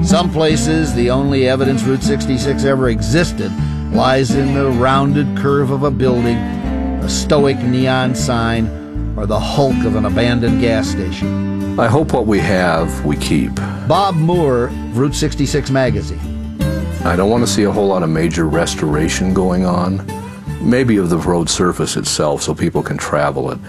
Some places, the only evidence Route 66 ever existed lies in the rounded curve of a building, a stoic neon sign, or the hulk of an abandoned gas station. I hope what we have, we keep. Bob Moore, Route 66 magazine. I don't want to see a whole lot of major restoration going on. Maybe of the road surface itself so people can travel it.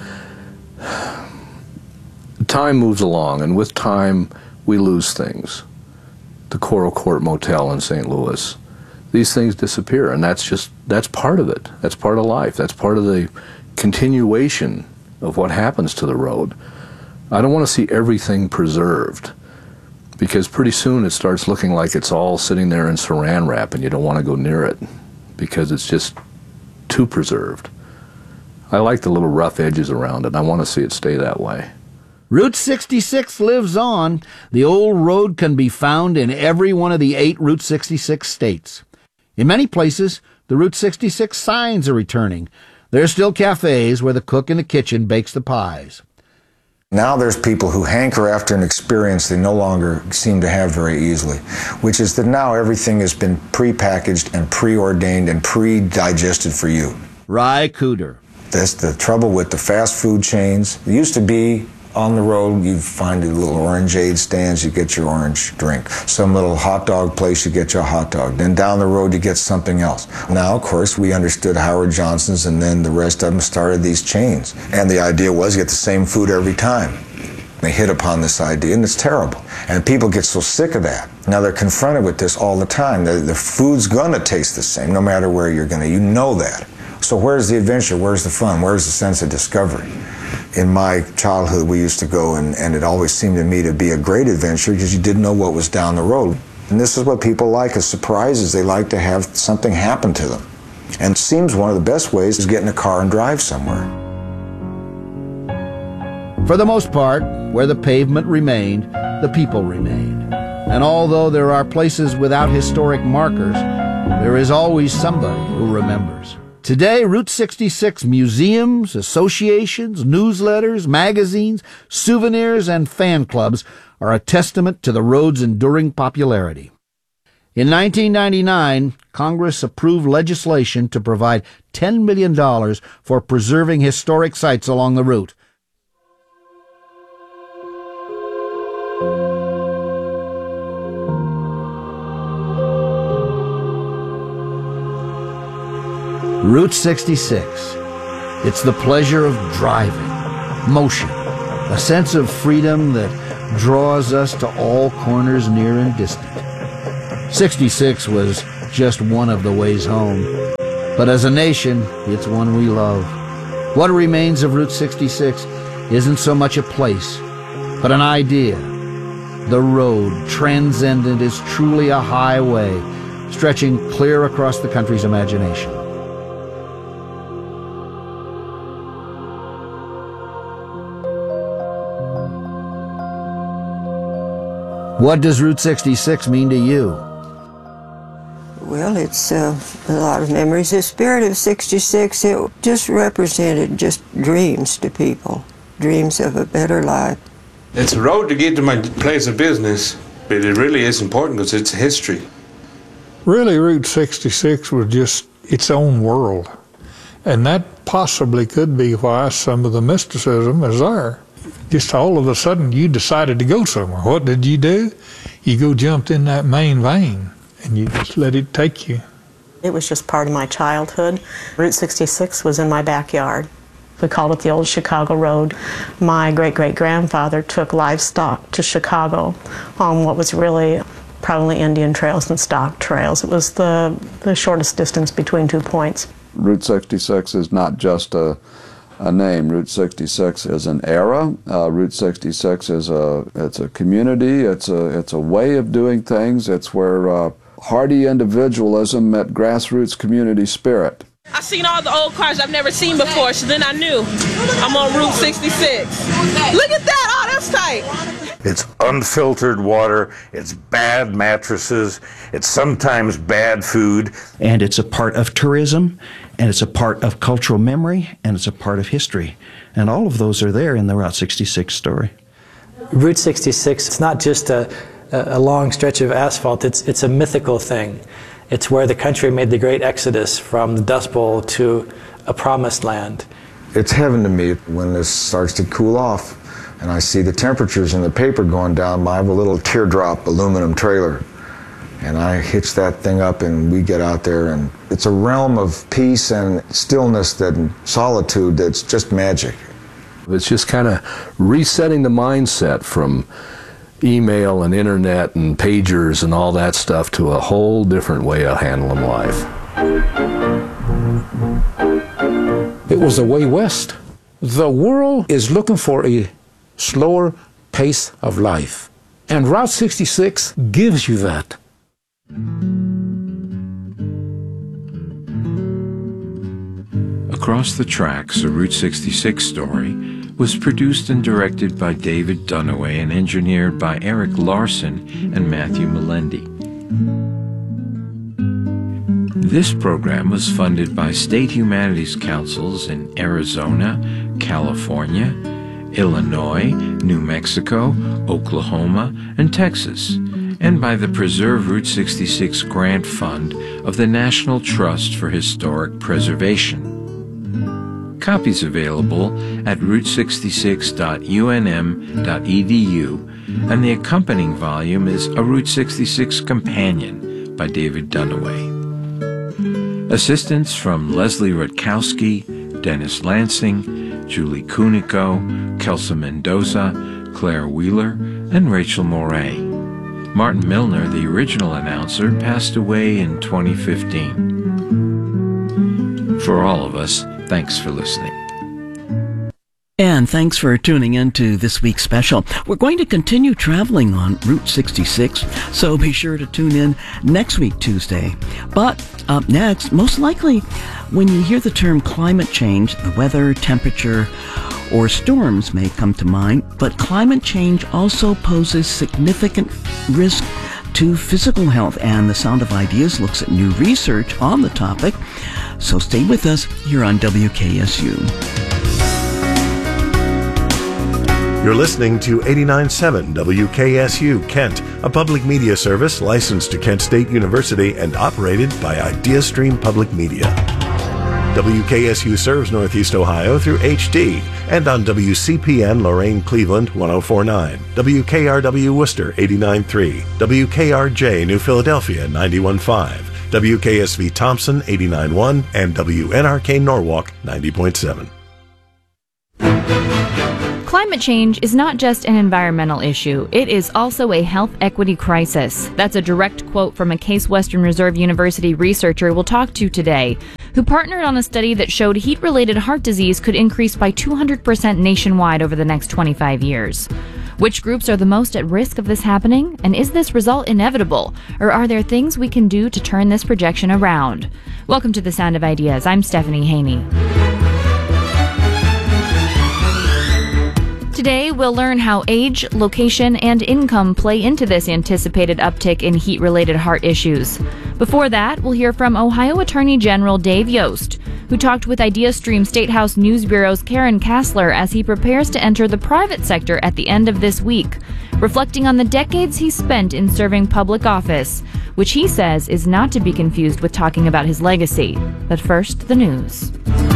Time moves along, and with time, we lose things. The Coral Court Motel in St. Louis. These things disappear, and that's part of it. That's part of life. That's part of the continuation of what happens to the road. I don't want to see everything preserved, because pretty soon it starts looking like it's all sitting there in saran wrap, and you don't want to go near it, because it's just too preserved. I like the little rough edges around it. I want to see it stay that way. Route 66 lives on. The old road can be found in every one of the 8 Route 66 states. In many places, the Route 66 signs are returning. There are still cafes where the cook in the kitchen bakes the pies. Now there's people who hanker after an experience they no longer seem to have very easily, which is that now everything has been pre-packaged and preordained and pre-digested for you. Ry Cooder. That's the trouble with the fast food chains. It used to be on the road, you'd find a little orangeade stands, you get your orange drink. Some little hot dog place, you get your hot dog. Then down the road, you get something else. Now, of course, we understood Howard Johnson's, and then the rest of them started these chains. And the idea was you get the same food every time. They hit upon this idea, and it's terrible. And people get so sick of that. Now they're confronted with this all the time. The food's gonna taste the same, no matter where you're gonna, you know that. So where's the adventure? Where's the fun? Where's the sense of discovery? In my childhood, we used to go, and it always seemed to me to be a great adventure because you didn't know what was down the road. And this is what people like, is surprises. They like to have something happen to them. And it seems one of the best ways is get in a car and drive somewhere. For the most part, where the pavement remained, the people remained. And although there are places without historic markers, there is always somebody who remembers. Today, Route 66 museums, associations, newsletters, magazines, souvenirs, and fan clubs are a testament to the road's enduring popularity. In 1999, Congress approved legislation to provide $10 million for preserving historic sites along the route. Route 66. It's the pleasure of driving, motion, a sense of freedom that draws us to all corners near and distant. 66 was just one of the ways home, but as a nation, it's one we love. What remains of Route 66 isn't so much a place, but an idea. The road, transcendent, is truly a highway, stretching clear across the country's imagination. What does Route 66 mean to you? Well, it's a lot of memories. The spirit of 66, it just represented just dreams to people, dreams of a better life. It's a road to get to my place of business, but it really is important because it's history. Really, Route 66 was just its own world, and that possibly could be why some of the mysticism is there. Just all of a sudden, you decided to go somewhere. What did you do? You jumped in that main vein, and you just let it take you. It was just part of my childhood. Route 66 was in my backyard. We called it the Old Chicago Road. My great-great-grandfather took livestock to Chicago on what was really probably Indian trails and stock trails. It was the shortest distance between 2 points. Route 66 is not just a name. Route 66 is an era. Route 66 is a community. It's a way of doing things. It's where hardy individualism met grassroots community spirit. I seen all the old cars I've never seen before, so then I knew I'm on Route 66. Look at that! Oh, that's tight. It's unfiltered water, it's bad mattresses, it's sometimes bad food. And it's a part of tourism, and it's a part of cultural memory, and it's a part of history. And all of those are there in the Route 66 story. Route 66, it's not just a a long stretch of asphalt. It's a mythical thing. It's where the country made the great exodus from the Dust Bowl to a promised land. It's heaven to me when this starts to cool off and I see the temperatures in the paper going down. I have a little teardrop aluminum trailer, and I hitch that thing up and we get out there, and it's a realm of peace and stillness and solitude that's just magic. It's just kind of resetting the mindset from email and internet and pagers and all that stuff to a whole different way of handling life. It was the way west. The world is looking for a slower pace of life, and Route 66 gives you that. Across the Tracks, a Route 66 story, was produced and directed by David Dunaway and engineered by Eric Larson and Matthew Melendi. This program was funded by state humanities councils in Arizona, California, Illinois, New Mexico, Oklahoma, and Texas, and by the Preserve Route 66 Grant Fund of the National Trust for Historic Preservation. Copies available at route66.unm.edu, and the accompanying volume is A Route 66 Companion by David Dunaway. Assistance from Leslie Rutkowski, Dennis Lansing, Julie Kunico, Kelsa Mendoza, Claire Wheeler, and Rachel Moray. Martin Milner, the original announcer, passed away in 2015. For all of us, thanks for listening. And thanks for tuning in to this week's special. We're going to continue traveling on Route 66, so be sure to tune in next week, Tuesday. But up next, most likely, when you hear the term climate change, the weather, temperature, or storms may come to mind, but climate change also poses significant risk to physical health, and the Sound of Ideas looks at new research on the topic. So stay with us here on WKSU. You're listening to 89.7 WKSU Kent, a public media service licensed to Kent State University and operated by IdeaStream Public Media. WKSU serves Northeast Ohio through HD and on WCPN Lorain Cleveland 104.9, WKRW Worcester 89.3, WKRJ New Philadelphia 91.5, WKSV Thompson 89.1, and WNRK Norwalk 90.7. Climate change is not just an environmental issue, it is also a health equity crisis. That's a direct quote from a Case Western Reserve University researcher we'll talk to today, who partnered on a study that showed heat-related heart disease could increase by 200% nationwide over the next 25 years. Which groups are the most at risk of this happening? And is this result inevitable? Or are there things we can do to turn this projection around? Welcome to The Sound of Ideas. I'm Stephanie Haney. Today, we'll learn how age, location, and income play into this anticipated uptick in heat-related heart issues. Before that, we'll hear from Ohio Attorney General Dave Yost, who talked with IdeaStream State House News Bureau's Karen Kassler as he prepares to enter the private sector at the end of this week, reflecting on the decades he spent in serving public office, which he says is not to be confused with talking about his legacy. But first, the news.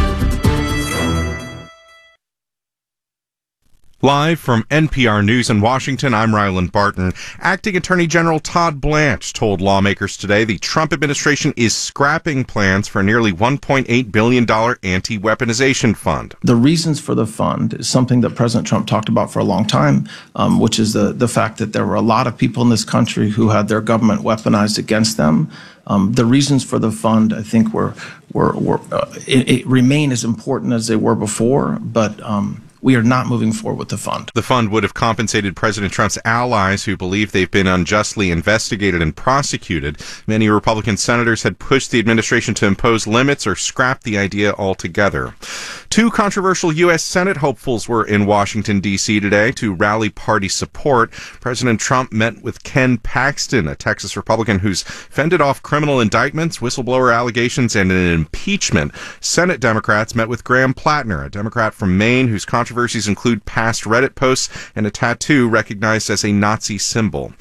Live from NPR News in Washington, I'm Ryland Barton. Acting Attorney General Todd Blanche told lawmakers today the Trump administration is scrapping plans for a nearly $1.8 billion anti-weaponization fund. The reasons for the fund is something that President Trump talked about for a long time, which is the fact that there were a lot of people in this country who had their government weaponized against them. The reasons for the fund, I think, it remain as important as they were before, but we are not moving forward with the fund. The fund would have compensated President Trump's allies who believe they've been unjustly investigated and prosecuted. Many Republican senators had pushed the administration to impose limits or scrap the idea altogether. Two controversial U.S. Senate hopefuls were in Washington, D.C. today to rally party support. President Trump met with Ken Paxton, a Texas Republican who's fended off criminal indictments, whistleblower allegations, and an impeachment. Senate Democrats met with Graham Plattner, a Democrat from Maine whose controversies include past Reddit posts and a tattoo recognized as a Nazi symbol.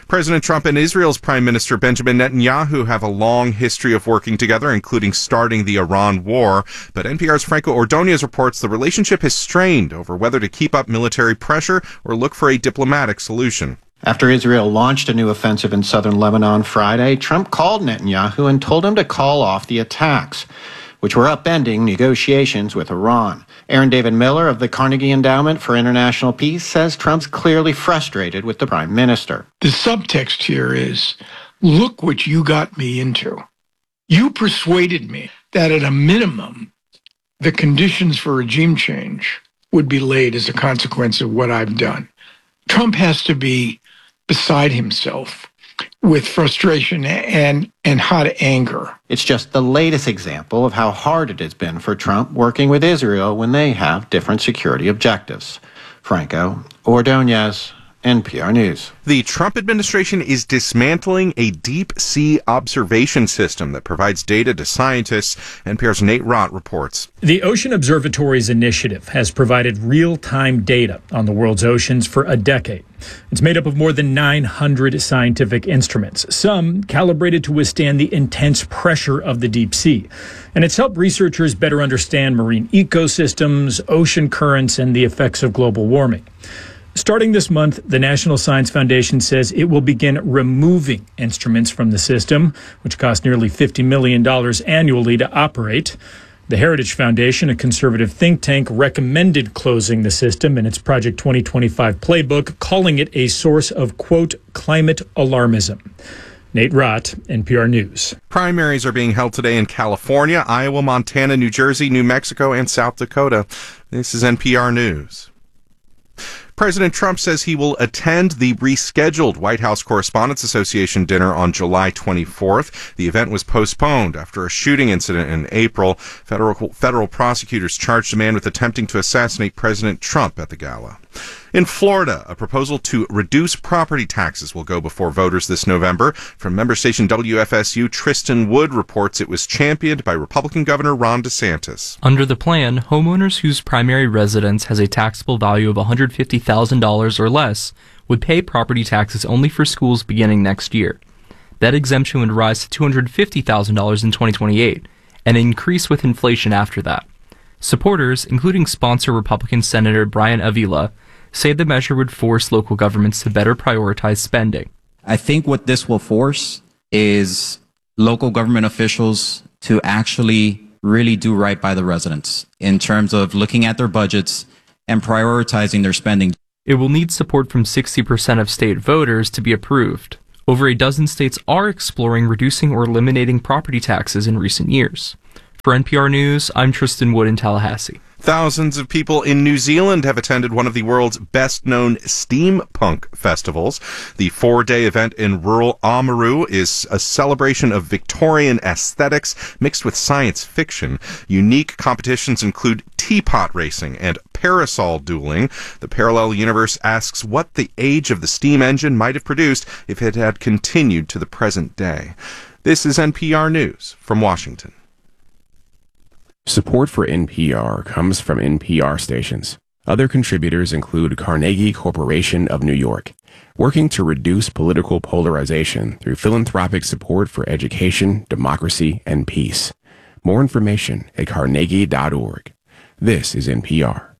President Trump and Israel's Prime Minister Benjamin Netanyahu have a long history of working together, including starting the Iran war. But NPR's Franco Ordonez reports the relationship has strained over whether to keep up military pressure or look for a diplomatic solution. After Israel launched a new offensive in southern Lebanon Friday, Trump called Netanyahu and told him to call off the attacks, which were upending negotiations with Iran. Aaron David Miller of the Carnegie Endowment for International Peace says Trump's clearly frustrated with the prime minister. The subtext here is, look what you got me into. You persuaded me that at a minimum, the conditions for regime change would be laid as a consequence of what I've done. Trump has to be beside himself with frustration and hot anger. It's just the latest example of how hard it has been for Trump working with Israel when they have different security objectives. Franco Ordonez, NPR News. The Trump administration is dismantling a deep-sea observation system that provides data to scientists. NPR's Nate Rott reports. The Ocean Observatory's initiative has provided real-time data on the world's oceans for a decade. It's made up of more than 900 scientific instruments, some calibrated to withstand the intense pressure of the deep sea. And it's helped researchers better understand marine ecosystems, ocean currents, and the effects of global warming. Starting this month, the National Science Foundation says it will begin removing instruments from the system, which cost nearly $50 million annually to operate. The Heritage Foundation, a conservative think tank, recommended closing the system in its Project 2025 playbook, calling it a source of, quote, climate alarmism. Nate Rott, NPR News. Primaries are being held today in California, Iowa, Montana, New Jersey, New Mexico, and South Dakota. This is NPR News. President Trump says he will attend the rescheduled White House Correspondents Association dinner on July 24th. The event was postponed after a shooting incident in April. Federal prosecutors charged a man with attempting to assassinate President Trump at the gala. In Florida, a proposal to reduce property taxes will go before voters this November. From member station WFSU, Tristan Wood reports it was championed by Republican Governor Ron DeSantis. Under the plan, homeowners whose primary residence has a taxable value of $150,000 or less would pay property taxes only for schools beginning next year. That exemption would rise to $250,000 in 2028 and increase with inflation after that. Supporters, including sponsor Republican Senator Brian Avila, say the measure would force local governments to better prioritize spending. I think what this will force is local government officials to actually really do right by the residents in terms of looking at their budgets and prioritizing their spending. It will need support from 60% of state voters to be approved. Over a dozen states are exploring reducing or eliminating property taxes in recent years. For NPR News, I'm Tristan Wood in Tallahassee. Thousands of people in New Zealand have attended one of the world's best-known steampunk festivals. The 4-day event in rural Oamaru is a celebration of Victorian aesthetics mixed with science fiction. Unique competitions include teapot racing and parasol dueling. The parallel universe asks what the age of the steam engine might have produced if it had continued to the present day. This is NPR News from Washington. Support for NPR comes from NPR stations. Other contributors include Carnegie Corporation of New York, working to reduce political polarization through philanthropic support for education, democracy, and peace. More information at carnegie.org. This is NPR.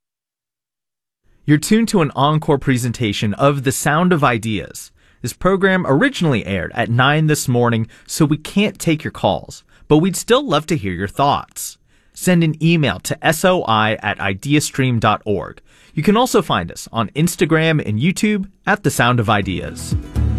You're tuned to an encore presentation of The Sound of Ideas. This program originally aired at 9 this morning, so we can't take your calls, but we'd still love to hear your thoughts. Send an email to soi@ideastream.org. You can also find us on Instagram and YouTube at The Sound of Ideas.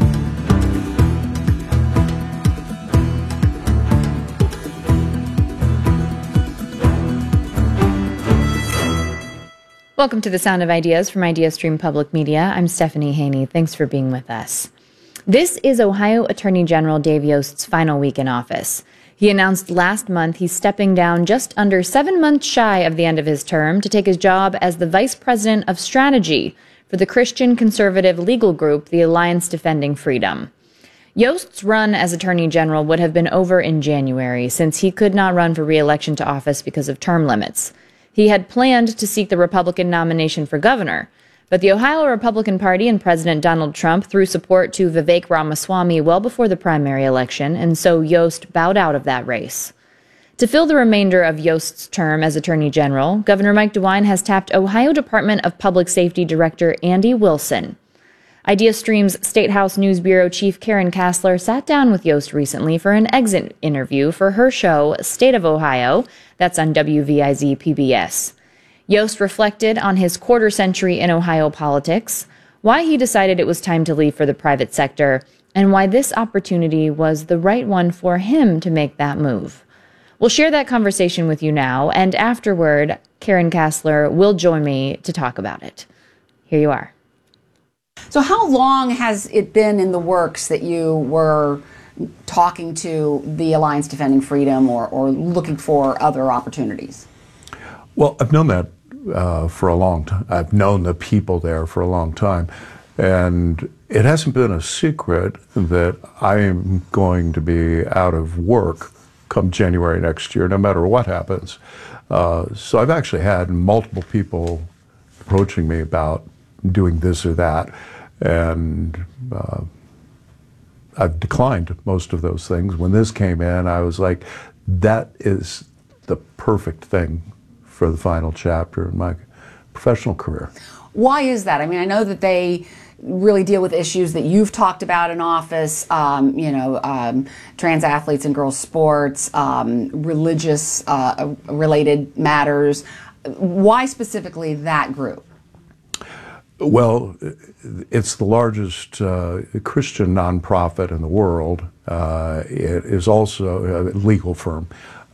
Welcome to The Sound of Ideas from IdeaStream Public Media. I'm Stephanie Haney. Thanks for being with us. This is Ohio Attorney General Dave Yost's final week in office. He announced last month he's stepping down just under 7 months shy of the end of his term to take his job as the Vice President of Strategy for the Christian conservative legal group, the Alliance Defending Freedom. Yost's run as Attorney General would have been over in January, since he could not run for re-election to office because of term limits. He had planned to seek the Republican nomination for governor, But the Ohio Republican Party and President Donald Trump threw support to Vivek Ramaswamy well before the primary election, and so Yost bowed out of that race. To fill the remainder of Yost's term as Attorney General, Governor Mike DeWine has tapped Ohio Department of Public Safety Director Andy Wilson. IdeaStream's State House News Bureau Chief Karen Kassler sat down with Yost recently for an exit interview for her show, State of Ohio, that's on WVIZ PBS. Yost reflected on his quarter century in Ohio politics, why he decided it was time to leave for the private sector, and why this opportunity was the right one for him to make that move. We'll share that conversation with you now, and afterward, Karen Kassler will join me to talk about it. Here you are. So how long has it been in the works that you were talking to the Alliance Defending Freedom or looking for other opportunities? Well, I've known that for a long time. I've known the people there for a long time. And it hasn't been a secret that I am going to be out of work come January next year, no matter what happens. So I've actually had multiple people approaching me about doing this or that. And I've declined most of those things. When this came in, I was like, that is the perfect thing for the final chapter in my professional career. Why is that? I mean, I know that they really deal with issues that you've talked about in office, trans athletes in girls' sports, religious related matters. Why specifically that group? Well, it's the largest Christian nonprofit in the world. It is also a legal firm.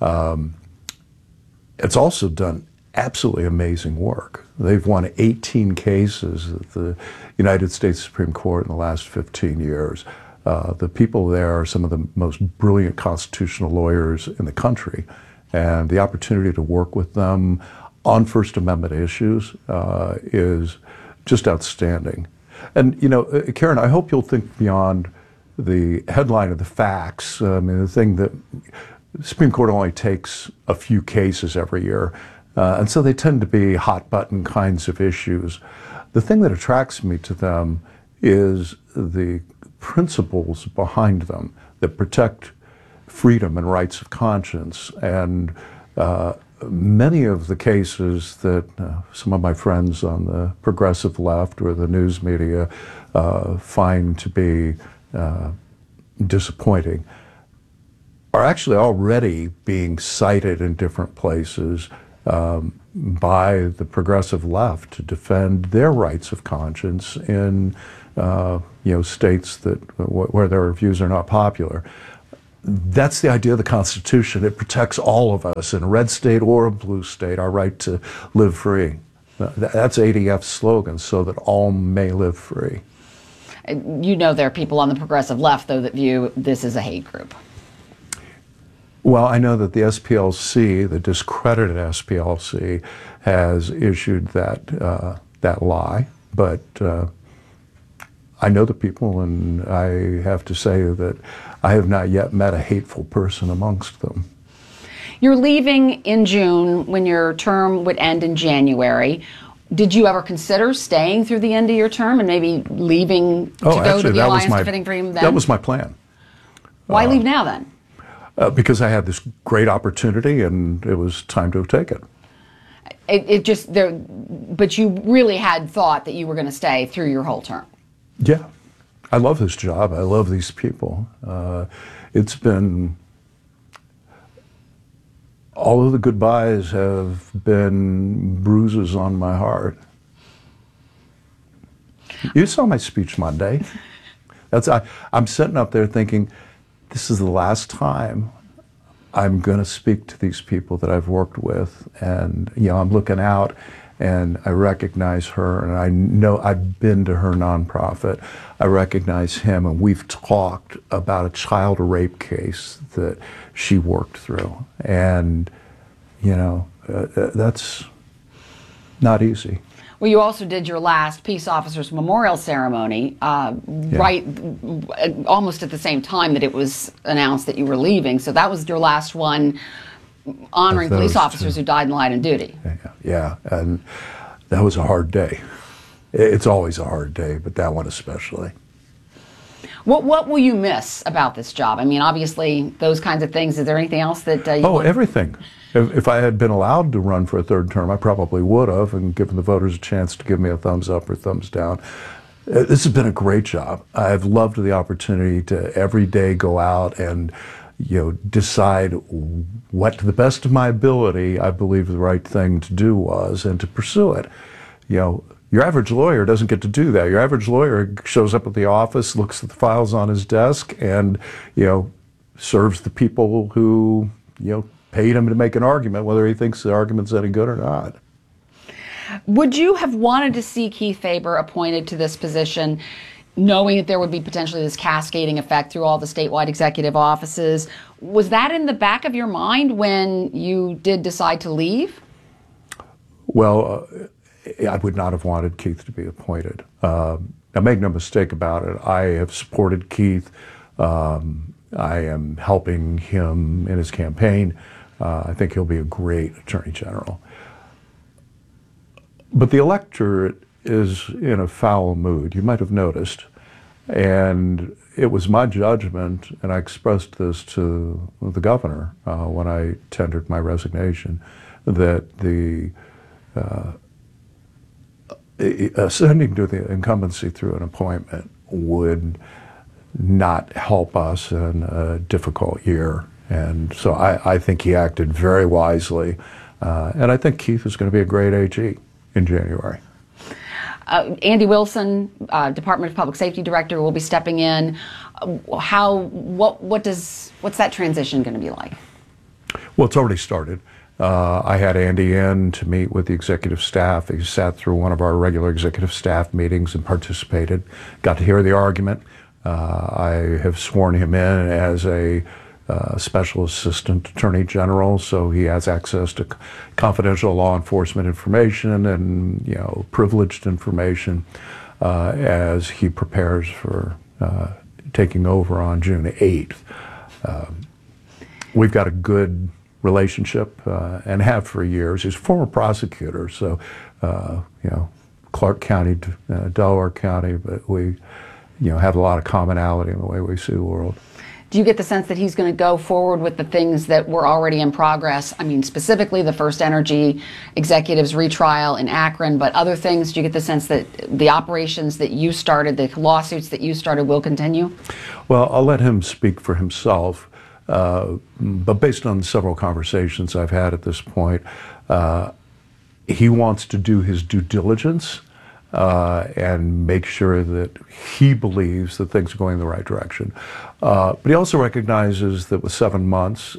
It's also done absolutely amazing work. They've won 18 cases at the United States Supreme Court in the last 15 years. The people there are some of the most brilliant constitutional lawyers in the country, and the opportunity to work with them on First Amendment issues is just outstanding. And, you know, Karen, I hope you'll think beyond the headline of the facts. I mean, the thing that the Supreme Court only takes a few cases every year, and so they tend to be hot-button kinds of issues. The thing that attracts me to them is the principles behind them that protect freedom and rights of conscience. And many of the cases that some of my friends on the progressive left or the news media find to be disappointing are actually already being cited in different places by the progressive left to defend their rights of conscience in states that where their views are not popular. That's the idea of the Constitution. It protects all of us in a red state or a blue state, our right to live free. That's ADF's slogan, so that all may live free. You know there are people on the progressive left, though, that view this as a hate group. Well, I know that the SPLC, the discredited SPLC, has issued that lie, but I know the people, and I have to say that I have not yet met a hateful person amongst them. You're leaving in June when your term would end in January. Did you ever consider staying through the end of your term and maybe leaving to go to the Alliance Defending Freedom then? That was my plan. Why leave now then? Because I had this great opportunity and it was time to take it. But you really had thought that you were going to stay through your whole term. Yeah. I love this job. I love these people. It's been, all of the goodbyes have been bruises on my heart. You saw my speech Monday. I'm sitting up there thinking, this is the last time I'm going to speak to these people that I've worked with. And, I'm looking out and I recognize her, and I know I've been to her nonprofit. I recognize him, and we've talked about a child rape case that she worked through. And, that's not easy. Well, you also did your last Peace Officers Memorial Ceremony right almost at the same time that it was announced that you were leaving. So that was your last one honoring police officers who died in line of duty. Yeah, and that was a hard day. it's always a hard day, but that one especially. What will you miss about this job? I mean, obviously, those kinds of things. Is there anything else that you want? Everything. If I had been allowed to run for a third term, I probably would have, and given the voters a chance to give me a thumbs up or thumbs down. This has been a great job. I've loved the opportunity to every day go out and decide what, to the best of my ability, I believe the right thing to do was, and to pursue it. Your average lawyer doesn't get to do that. Your average lawyer shows up at the office, looks at the files on his desk, and serves the people who paid him to make an argument, whether he thinks the argument's any good or not. Would you have wanted to see Keith Faber appointed to this position, knowing that there would be potentially this cascading effect through all the statewide executive offices? Was that in the back of your mind when you did decide to leave? Well, I would not have wanted Keith to be appointed. Now, make no mistake about it, I have supported Keith. I am helping him in his campaign. I think he'll be a great Attorney General. But the electorate is in a foul mood, you might have noticed. And it was my judgment, and I expressed this to the governor when I tendered my resignation, that the ascending to the incumbency through an appointment would not help us in a difficult year. And so I think he acted very wisely. And I think Keith is going to be a great AG in January. Andy Wilson, Department of Public Safety Director, will be stepping in. What's that transition going to be like? Well, it's already started. I had Andy in to meet with the executive staff. He sat through one of our regular executive staff meetings and participated, got to hear the argument. I have sworn him in as a Special Assistant Attorney General, so he has access to confidential law enforcement information and privileged information as he prepares for taking over on June 8th. We've got a good relationship and have for years. He's a former prosecutor, so Clark County, Delaware County, but we have a lot of commonality in the way we see the world. Do you get the sense that he's going to go forward with the things that were already in progress? I mean, specifically the FirstEnergy executives retrial in Akron, but other things, do you get the sense that the operations that you started, the lawsuits that you started, will continue? Well, I'll let him speak for himself, but based on several conversations I've had at this point, he wants to do his due diligence and make sure that he believes that things are going in the right direction. But he also recognizes that with 7 months,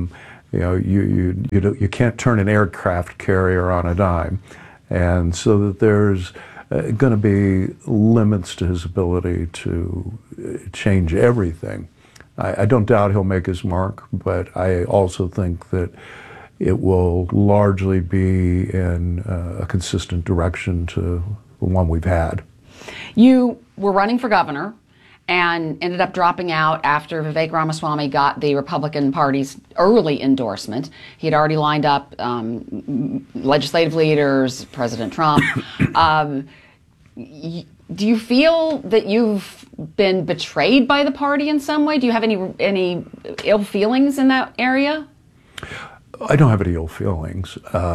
you can't turn an aircraft carrier on a dime, and so that there's going to be limits to his ability to change everything. I don't doubt he'll make his mark, but I also think that it will largely be in a consistent direction to the one we've had. You were running for governor and ended up dropping out after Vivek Ramaswamy got the Republican Party's early endorsement. He had already lined up legislative leaders, President Trump. Do you feel that you've been betrayed by the party in some way? Do you have any ill feelings in that area? I don't have any ill feelings.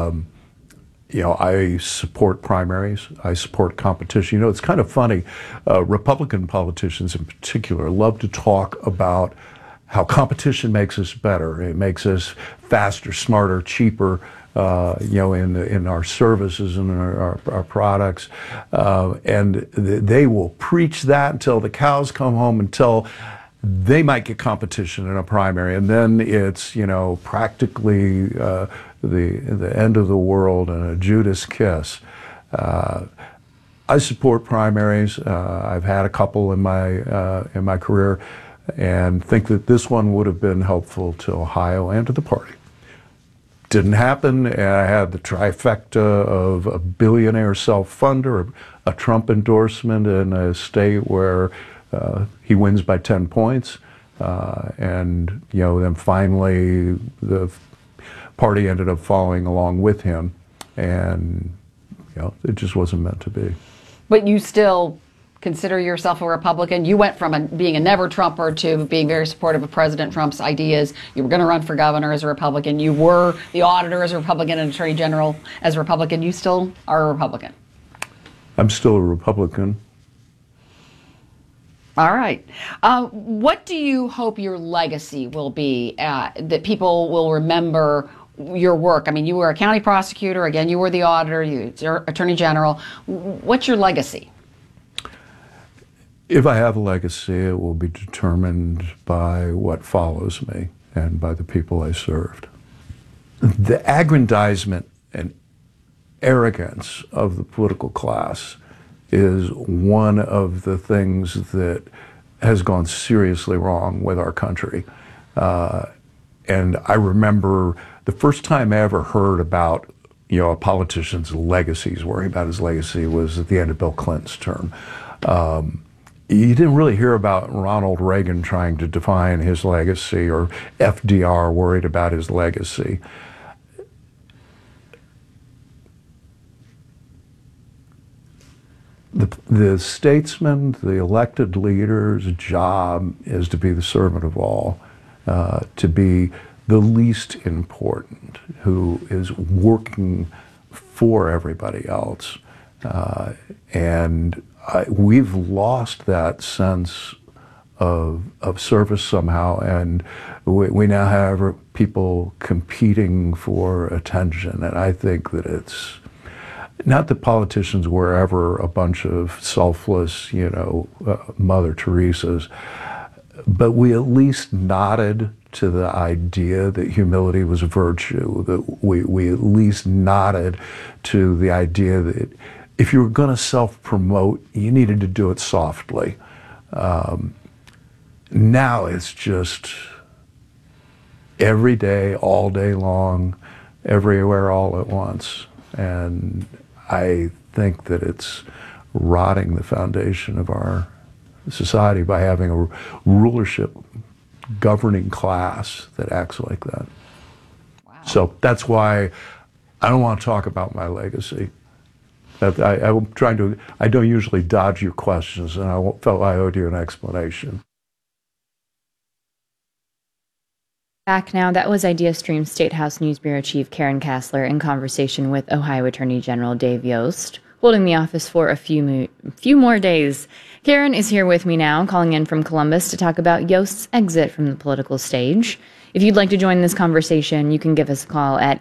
I support primaries. I support competition. It's kind of funny. Republican politicians in particular love to talk about how competition makes us better. It makes us faster, smarter, cheaper, in our services and our products. And they will preach that until the cows come home, until they might get competition in a primary, and then it's practically the end of the world and a Judas kiss. I support primaries. I've had a couple in my career, and think that this one would have been helpful to Ohio and to the party. Didn't happen. I had the trifecta of a billionaire self-funder, a Trump endorsement in a state where he wins by 10 points, and then finally the party ended up following along with him, and it just wasn't meant to be. But you still consider yourself a Republican? You went from being a never-Trumper to being very supportive of President Trump's ideas. You were going to run for governor as a Republican. You were the auditor as a Republican and Attorney General as a Republican. You still are a Republican? I'm still a Republican. All right. What do you hope your legacy will be, that people will remember your work? I mean, you were a county prosecutor. Again, you were the auditor. You're Attorney General. What's your legacy? If I have a legacy, it will be determined by what follows me and by the people I served. The aggrandizement and arrogance of the political class is one of the things that has gone seriously wrong with our country. And I remember the first time I ever heard about, a politician's legacies, worrying about his legacy, was at the end of Bill Clinton's term. You didn't really hear about Ronald Reagan trying to define his legacy, or FDR worried about his legacy. The statesman, the elected leader's job is to be the servant of all, to be the least important, who is working for everybody else. We've lost that sense of service somehow, and we now have people competing for attention. And I think that it's not that politicians were ever a bunch of selfless, Mother Teresas, but we at least nodded to the idea that humility was a virtue, that we at least nodded to the idea that if you were going to self-promote, you needed to do it softly. Now it's just every day, all day long, everywhere, all at once. And I think that it's rotting the foundation of our society by having a rulership governing class that acts like that. Wow. So that's why I don't want to talk about my legacy. I'm trying to, I don't usually dodge your questions, and I felt I owed you an explanation. Back now, that was IdeaStream State House News Bureau Chief Karen Kassler in conversation with Ohio Attorney General Dave Yost, holding the office for a few more days. Karen is here with me now, calling in from Columbus to talk about Yost's exit from the political stage. If you'd like to join this conversation, you can give us a call at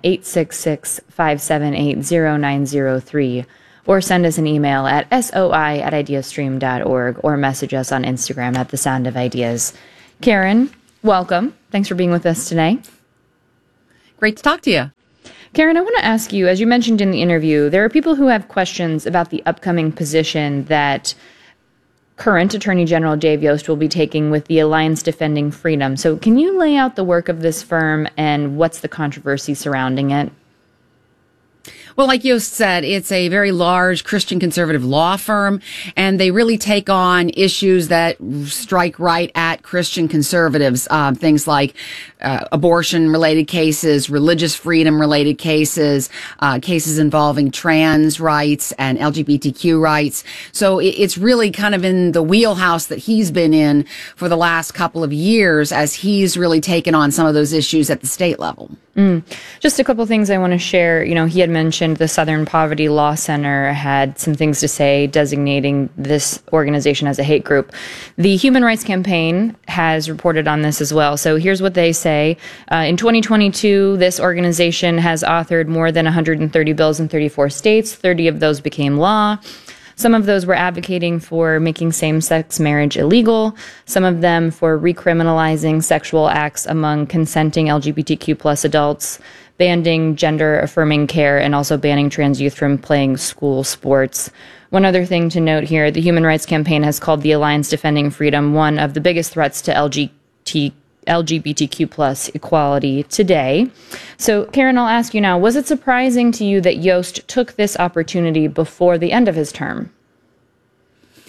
866-578-0903 or send us an email at soi@ideastream.org or message us on Instagram at The Sound of Ideas. Karen, welcome. Thanks for being with us today. Great to talk to you. Karen, I want to ask you, as you mentioned in the interview, there are people who have questions about the upcoming position that current Attorney General Dave Yost will be taking with the Alliance Defending Freedom. So can you lay out the work of this firm and what's the controversy surrounding it? Well, like Yost said, it's a very large Christian conservative law firm, and they really take on issues that strike right at Christian conservatives, things like abortion-related cases, religious freedom-related cases, cases involving trans rights and LGBTQ rights. So it's really kind of in the wheelhouse that he's been in for the last couple of years as he's really taken on some of those issues at the state level. Just a couple things I want to share. He had mentioned the Southern Poverty Law Center had some things to say designating this organization as a hate group. The Human Rights Campaign has reported on this as well. So here's what they say. In 2022, this organization has authored more than 130 bills in 34 states. 30 of those became law. Some of those were advocating for making same-sex marriage illegal, some of them for recriminalizing sexual acts among consenting LGBTQ plus adults, banning gender-affirming care, and also banning trans youth from playing school sports. One other thing to note here, the Human Rights Campaign has called the Alliance Defending Freedom one of the biggest threats to LGBTQ plus equality today. So, Karen, I'll ask you now, was it surprising to you that Yost took this opportunity before the end of his term?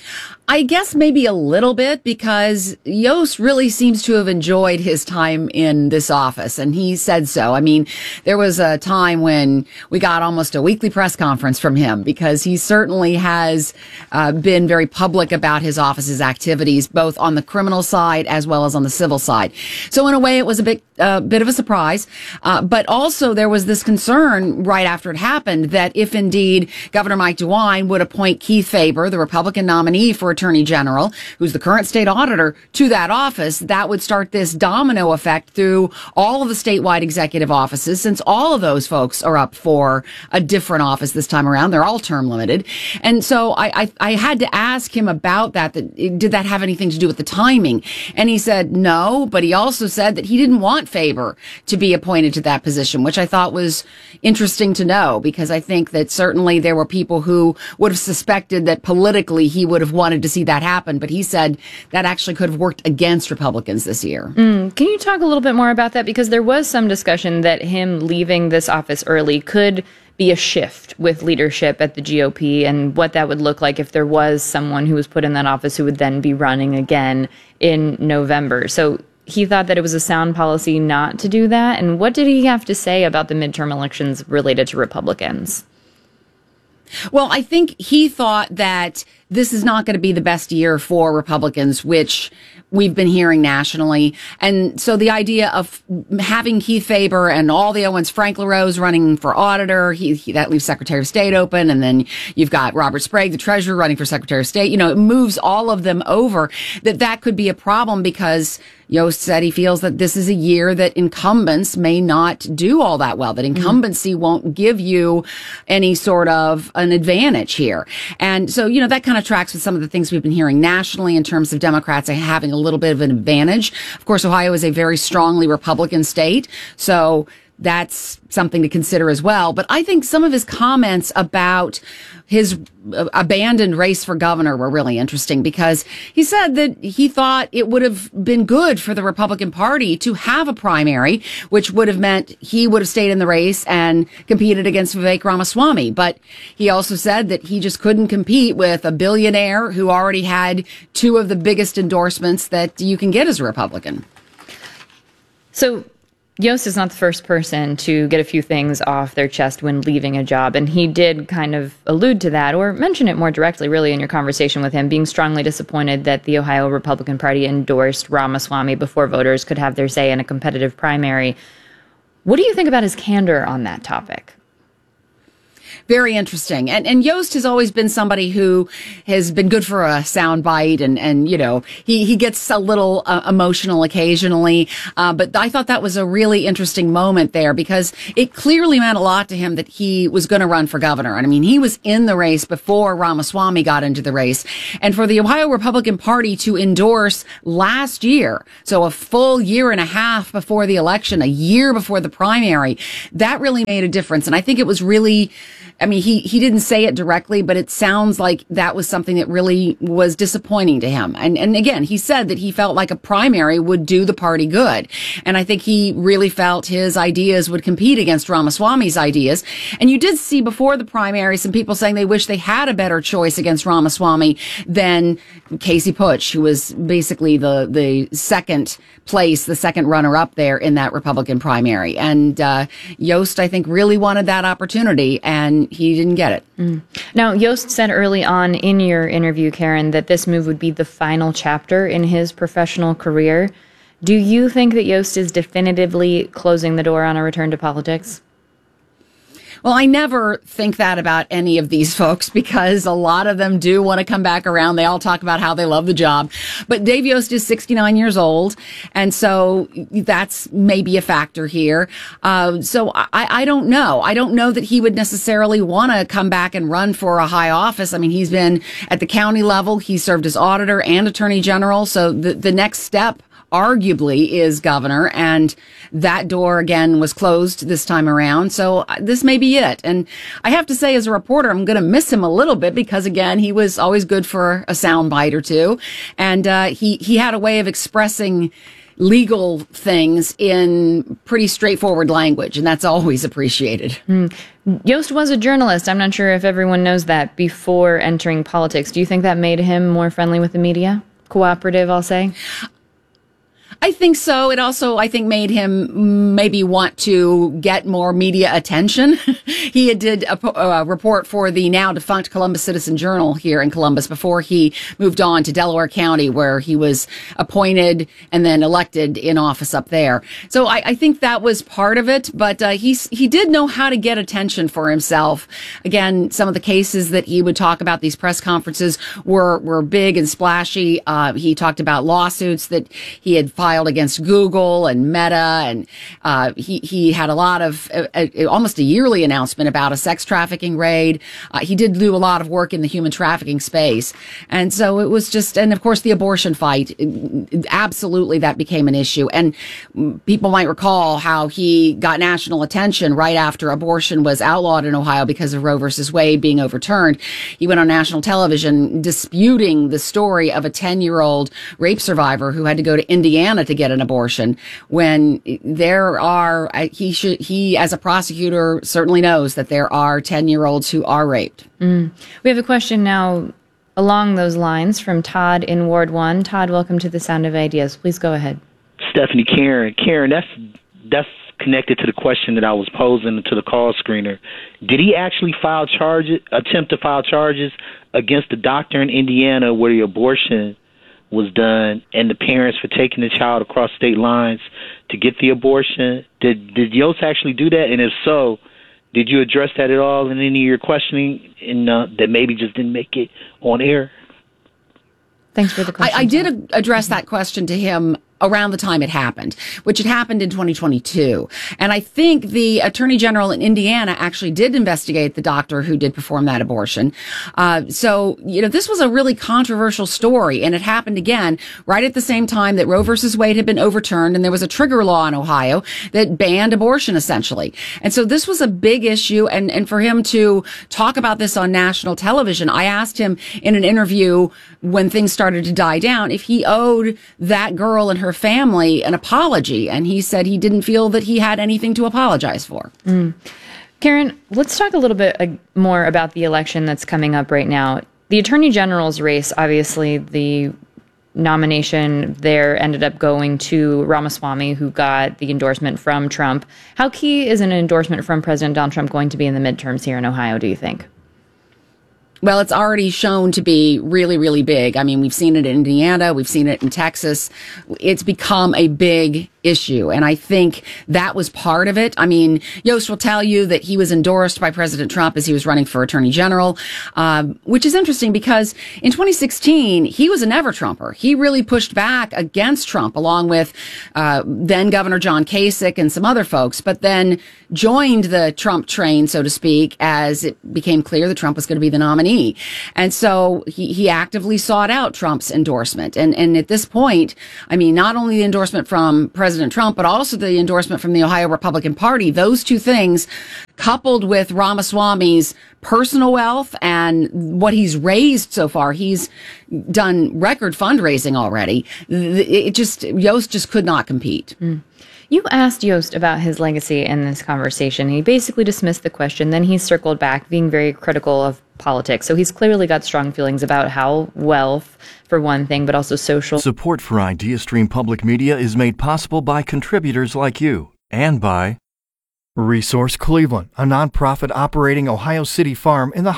I guess maybe a little bit, because Yost really seems to have enjoyed his time in this office, and he said so. I mean, there was a time when we got almost a weekly press conference from him, because he certainly has been very public about his office's activities, both on the criminal side as well as on the civil side. So in a way, it was a bit of a surprise, but also there was this concern right after it happened that if indeed Governor Mike DeWine would appoint Keith Faber, the Republican nominee for Attorney General, who's the current state auditor, to that office, that would start this domino effect through all of the statewide executive offices, since all of those folks are up for a different office this time around. They're all term limited. And so I had to ask him about that. Did that have anything to do with the timing? And he said no, but he also said that he didn't want Faber to be appointed to that position, which I thought was interesting to know, because I think that certainly there were people who would have suspected that politically he would have wanted to see that happen, but he said that actually could have worked against Republicans this year. Can you talk a little bit more about that? Because there was some discussion that him leaving this office early could be a shift with leadership at the GOP, and what that would look like if there was someone who was put in that office who would then be running again in November. So he thought that it was a sound policy not to do that. And what did he have to say about the midterm elections related to Republicans? Well, I think he thought that this is not going to be the best year for Republicans, which we've been hearing nationally. And so the idea of having Keith Faber and all the Owens, Frank LaRose running for auditor, that leaves Secretary of State open. And then you've got Robert Sprague, the treasurer, running for Secretary of State. You know, it moves all of them over. That could be a problem, because Yost said he feels that this is a year that incumbents may not do all that well, that incumbency won't give you any sort of an advantage here. And so, you know, that kind of tracks with some of the things we've been hearing nationally in terms of Democrats having a little bit of an advantage. Of course, Ohio is a very strongly Republican state, so that's something to consider as well. But I think some of his comments about his abandoned race for governor were really interesting, because he said that he thought it would have been good for the Republican Party to have a primary, which would have meant he would have stayed in the race and competed against Vivek Ramaswamy. But he also said that he just couldn't compete with a billionaire who already had two of the biggest endorsements that you can get as a Republican. So Yost is not the first person to get a few things off their chest when leaving a job, and he did kind of allude to that, or mention it more directly, really, in your conversation with him, being strongly disappointed that the Ohio Republican Party endorsed Ramaswamy before voters could have their say in a competitive primary. What do you think about his candor on that topic? Very interesting. And Yost has always been somebody who has been good for a soundbite, and you know, he gets a little emotional occasionally. But I thought that was a really interesting moment there, because it clearly meant a lot to him that he was going to run for governor. And I mean, he was in the race before Ramaswamy got into the race. And for the Ohio Republican Party to endorse last year, so a full year and a half before the election, a year before the primary, that really made a difference. And I think it was really, I mean, he didn't say it directly, but it sounds like that was something that really was disappointing to him. And again, he said that he felt like a primary would do the party good. And I think he really felt his ideas would compete against Ramaswamy's ideas. And you did see before the primary some people saying they wish they had a better choice against Ramaswamy than Casey Putsch, who was basically the second place, the second runner-up there in that Republican primary. And Yost, I think, really wanted that opportunity, and he didn't get it. Now, Yost said early on in your interview, Karen, that this move would be the final chapter in his professional career. Do you think that Yost is definitively closing the door on a return to politics? Well, I never think that about any of these folks, because a lot of them do want to come back around. They all talk about how they love the job. But Dave Yost is 69 years old, and so that's maybe a factor here. So I don't know. I don't know that he would necessarily want to come back and run for a high office. I mean, he's been at the county level. He served as auditor and attorney general. So the next step arguably is governor, and that door again was closed this time around. So this may be it. And I have to say, as a reporter, I'm going to miss him a little bit because, again, he was always good for a soundbite or two, and he had a way of expressing legal things in pretty straightforward language, and that's always appreciated. Yost was a journalist. I'm not sure if everyone knows that before entering politics. Do you think that made him more friendly with the media? Cooperative, I'll say? I think so. It also, I think, made him maybe want to get more media attention. He did a report for the now defunct Columbus Citizen Journal here in Columbus before he moved on to Delaware County, where he was appointed and then elected in office up there. So I think that was part of it, but he did know how to get attention for himself. Again, some of the cases that he would talk about, these press conferences, were big and splashy. He talked about lawsuits that he had filed against Google and Meta, and he had a lot of almost a yearly announcement about a sex trafficking raid. He did do a lot of work in the human trafficking space, and so it was just, and of course the abortion fight, absolutely that became an issue. And people might recall how he got national attention right after abortion was outlawed in Ohio because of Roe versus Wade being overturned. He went on national television disputing the story of a 10-year-old rape survivor who had to go to Indiana to get an abortion, when there are, he as a prosecutor certainly knows that there are 10-year-olds who are raped. We have a question now along those lines from Todd in Ward 1. Todd, welcome to The Sound of Ideas. Please go ahead. Stephanie, Karen, that's connected to the question that I was posing to the call screener. Did he actually attempt to file charges against the doctor in Indiana where the abortion was done, and the parents for taking the child across state lines to get the abortion? Did Yost actually do that? And if so, did you address that at all in any of your questioning that maybe just didn't make it on air? Thanks for the question. I did address that question to him around the time it happened, which had happened in 2022. And I think the Attorney General in Indiana actually did investigate the doctor who did perform that abortion. So, this was a really controversial story, and it happened again right at the same time that Roe versus Wade had been overturned, and there was a trigger law in Ohio that banned abortion, essentially. And so this was a big issue, and for him to talk about this on national television, I asked him in an interview when things started to die down if he owed that girl and her family an apology, and he said he didn't feel that he had anything to apologize for. Karen, let's talk a little bit more about the election that's coming up right now. The Attorney General's race, obviously the nomination there ended up going to Ramaswamy, who got the endorsement from Trump. How key is an endorsement from President Donald Trump going to be in the midterms here in Ohio, do you think? Well, it's already shown to be really, really big. I mean, we've seen it in Indiana. We've seen it in Texas. It's become a big issue. And I think that was part of it. I mean, Yost will tell you that he was endorsed by President Trump as he was running for Attorney General, which is interesting because in 2016, he was a never-Trumper. He really pushed back against Trump along with then Governor John Kasich and some other folks, but then joined the Trump train, so to speak, as it became clear that Trump was going to be the nominee. And so he actively sought out Trump's endorsement. And at this point, I mean, not only the endorsement from President Trump, but also the endorsement from the Ohio Republican Party, those two things, coupled with Ramaswamy's personal wealth and what he's raised so far, he's done record fundraising already. Yost just could not compete. You asked Yost about his legacy in this conversation. He basically dismissed the question. Then he circled back, being very critical of politics. So he's clearly got strong feelings about how wealth, for one thing, but also social. Support for IdeaStream Public Media is made possible by contributors like you and by Resource Cleveland, a nonprofit operating Ohio City farm in the